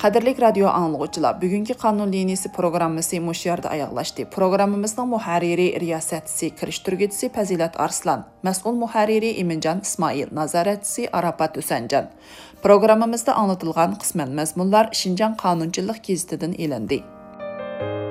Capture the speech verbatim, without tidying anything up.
Qadirlik radio anglag'uchilar, bugungi qonun liniyasi programmasi mush yerda oyoqlashdi. Programmamizning muharriri riyosatchisi, kirishtirguvchisi Fazilat Arslan, mas'ul muharriri Iminjon Ismoil, nazoratchisi Arafat Husanjon. Programmamizda anlatilgan qisman mazmunlar Şinjan qonunchilik gazetidan elindi.